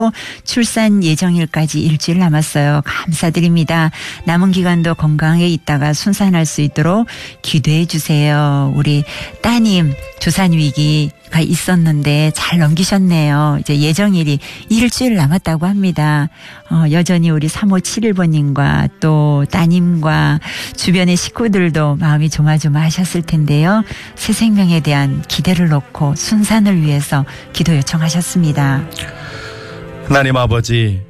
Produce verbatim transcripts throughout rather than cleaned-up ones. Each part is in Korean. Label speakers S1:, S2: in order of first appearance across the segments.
S1: 출산 예정일까지 일주일 남았어요. 감사드립니다. 남은 기간도 건강하게 있다가 순산할 수 있도록 기도해 주세요. 우리 따님 조산 위기가 있었는데 잘 넘기셨네요. 이제 예정일이 일주일 남았다고 합니다. 어, 여전히 우리 삼오칠일 번님과 또 따님과 주변의 식구들도 마음이 조마조마하셨을 텐데요. 새 생명에 대한 기대를 놓고 순산을 위해서 기도 요청하셨습니다.
S2: 하나님 아버지,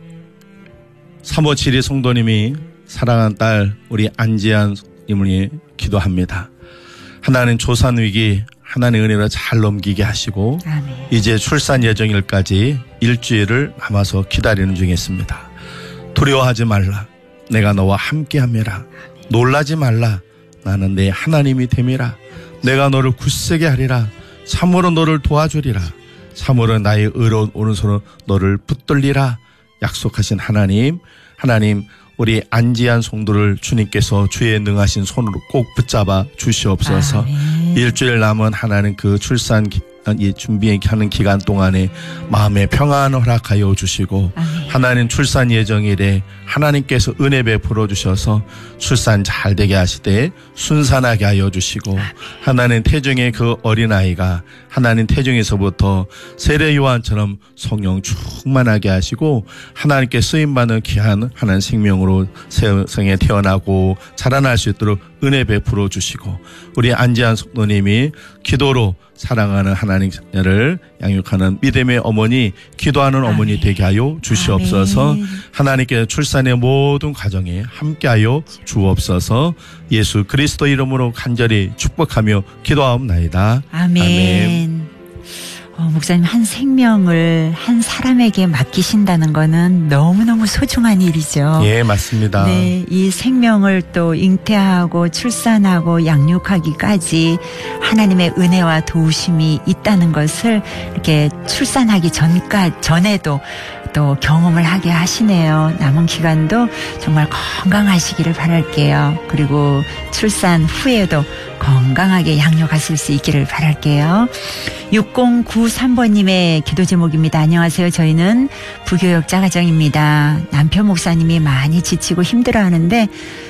S2: 삼오칠이 성도님이 사랑하는 딸 우리 안지한 님을 기도합니다. 하나님 조산 위기 하나님의 은혜로 잘 넘기게 하시고 아멘. 이제 출산 예정일까지 일주일을 남아서 기다리는 중에 있습니다. 두려워하지 말라. 내가 너와 함께함이라. 놀라지 말라. 나는 내 하나님이 됨이라. 내가 너를 굳세게 하리라. 참으로 너를 도와주리라. 참으로 나의 의로운 오른손으로 너를 붙들리라. 약속하신 하나님, 하나님 우리 안지한 성도를 주님께서 주의 능하신 손으로 꼭 붙잡아 주시옵소서. 아멘. 일주일 남은 하나님 그 출산 이 준비하는 기간 동안에 마음의 평안을 허락하여 주시고 아멘. 하나님 출산 예정일에 하나님께서 은혜 베풀어 주셔서 출산 잘 되게 하시되 순산하게 하여 주시고 아멘. 하나님 태중의 그 어린아이가 하나님 태중에서부터 세례 요한처럼 성령 충만하게 하시고 하나님께 쓰임받는 귀한 하나님 생명으로 세상에 태어나고 자라날 수 있도록 은혜 베풀어 주시고 우리 안지한 성도님이 기도로 사랑하는 하나님 자녀를 양육하는 믿음의 어머니, 기도하는 아멘. 어머니 되게 하여 주시옵소서. 아멘. 하나님께 출산의 모든 과정에 함께하여 주옵소서. 예수 그리스도 이름으로 간절히 축복하며 기도하옵나이다.
S1: 아멘. 아멘. 어, 목사님, 한 생명을 한 사람에게 맡기신다는 거는 너무너무 소중한 일이죠.
S2: 예, 맞습니다.
S1: 네, 이 생명을 또 잉태하고 출산하고 양육하기까지 하나님의 은혜와 도우심이 있다는 것을 이렇게 출산하기 전까 전에도 또 경험을 하게 하시네요. 남은 기간도 정말 건강하시기를 바랄게요. 그리고 출산 후에도 건강하게 양육하실 수 있기를 바랄게요. 육공구삼 번님의 기도 제목입니다. 안녕하세요. 저희는 부교역자 가정입니다. 남편 목사님이 많이 지치고 힘들어하는데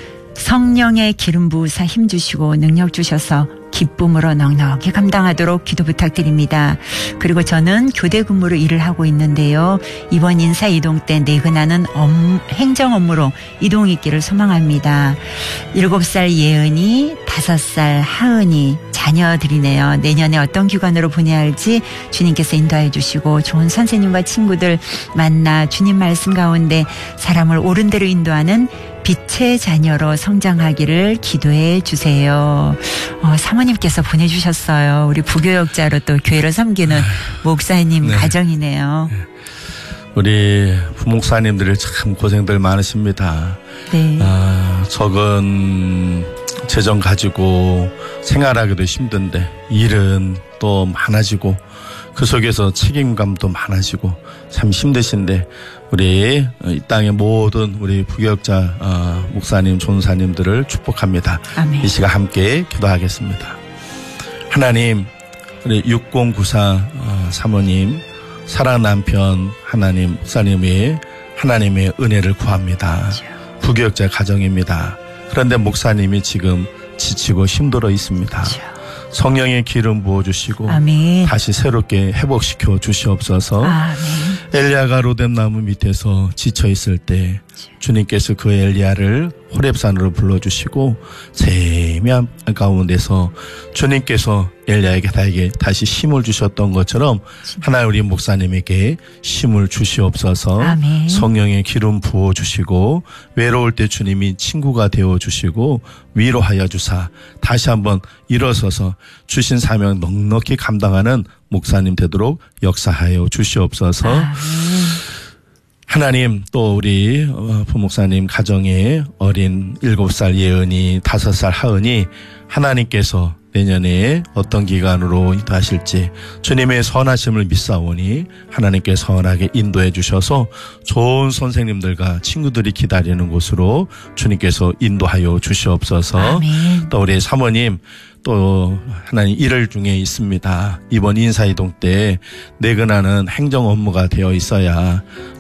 S1: 성령의 기름 부으사 힘주시고 능력 주셔서 기쁨으로 넉넉히 감당하도록 기도 부탁드립니다. 그리고 저는 교대 근무로 일을 하고 있는데요. 이번 인사 이동 때 내근하는 업무, 행정 업무로 이동 있기를 소망합니다. 일곱 살 예은이, 다섯 살 하은이 자녀들이네요. 내년에 어떤 기관으로 보내야 할지 주님께서 인도해 주시고 좋은 선생님과 친구들 만나 주님 말씀 가운데 사람을 옳은 대로 인도하는 빛의 자녀로 성장하기를 기도해 주세요. 어, 사모님께서 보내주셨어요. 우리 부교역자로 또 교회를 섬기는 목사님 네. 가정이네요.
S2: 우리 부목사님들이 참 고생들 많으십니다.
S1: 네.
S2: 아, 적은 재정 가지고 생활하기도 힘든데 일은 또 많아지고 그 속에서 책임감도 많아지고 참 힘드신데 우리 이 땅의 모든 우리 부교역자 어, 목사님, 전사님들을 축복합니다.
S1: 아멘.
S2: 이 시간 함께 기도하겠습니다. 하나님, 우리 육공구사 어, 사모님, 사랑 남편 하나님 목사님의 하나님의 은혜를 구합니다. 그렇죠. 부교역자 가정입니다. 그런데 목사님이 지금 지치고 힘들어 있습니다. 그렇죠. 성령의 기름 부어주시고 아멘. 다시 새롭게 회복시켜 주시옵소서. 아멘. 엘리야가 로뎀나무 밑에서 지쳐있을 때 주님께서 그 엘리야를 호렙산으로 불러주시고 세미한 가운데서 주님께서 엘리야에게 다시 힘을 주셨던 것처럼 하나님 우리 목사님에게 힘을 주시옵소서. 아멘. 성령의 기름 부어주시고 외로울 때 주님이 친구가 되어주시고 위로하여 주사 다시 한번 일어서서 주신 사명 넉넉히 감당하는 목사님 되도록 역사하여 주시옵소서. 아멘. 하나님 또 우리 부목사님 가정의 어린 일곱 살 예은이 다섯 살 하은이 하나님께서 내년에 어떤 기간으로 인도하실지 주님의 선하심을 믿사오니 하나님께 선하게 인도해 주셔서 좋은 선생님들과 친구들이 기다리는 곳으로 주님께서 인도하여 주시옵소서.
S1: 아멘.
S2: 또 우리 사모님 또 하나님 일월 중에 있습니다. 이번 인사이동 때 내근하는 행정 업무가 되어 있어야